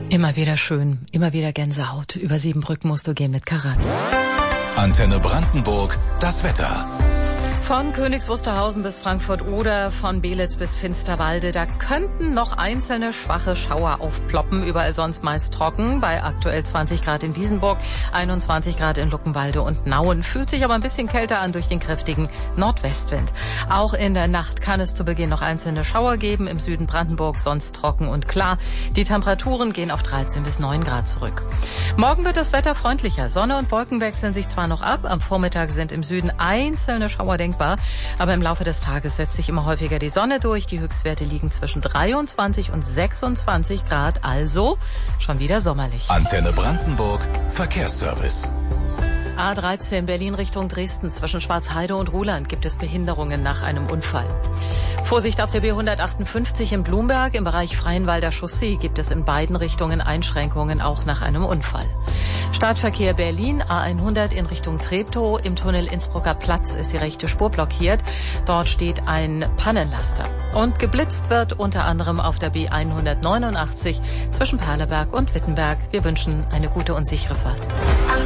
Immer wieder schön, immer wieder Gänsehaut. Über Siebenbrücken musst du gehen mit Karat. Antenne Brandenburg, das Wetter. Von Königs Wusterhausen bis Frankfurt-Oder, von Belitz bis Finsterwalde, da könnten noch einzelne schwache Schauer aufploppen. Überall sonst meist trocken, bei aktuell 20 Grad in Wiesenburg, 21 Grad in Luckenwalde und Nauen. Fühlt sich aber ein bisschen kälter an durch den kräftigen Nordwestwind. Auch in der Nacht kann es zu Beginn noch einzelne Schauer geben. Im Süden Brandenburg sonst trocken und klar. Die Temperaturen gehen auf 13 bis 9 Grad zurück. Morgen wird das Wetter freundlicher. Sonne und Wolken wechseln sich zwar noch ab. Am Vormittag sind im Süden einzelne Schauer denkbar. Aber im Laufe des Tages setzt sich immer häufiger die Sonne durch. Die Höchstwerte liegen zwischen 23 und 26 Grad, also schon wieder sommerlich. Antenne Brandenburg, Verkehrsservice. A13 Berlin Richtung Dresden. Zwischen Schwarzheide und Ruhland gibt es Behinderungen nach einem Unfall. Vorsicht auf der B158 in Blumberg. Im Bereich Freienwalder Chaussee gibt es in beiden Richtungen Einschränkungen, auch nach einem Unfall. Startverkehr Berlin, A100 in Richtung Treptow. Im Tunnel Innsbrucker Platz ist die rechte Spur blockiert. Dort steht ein Pannenlaster. Und geblitzt wird unter anderem auf der B189 zwischen Perleberg und Wittenberg. Wir wünschen eine gute und sichere Fahrt.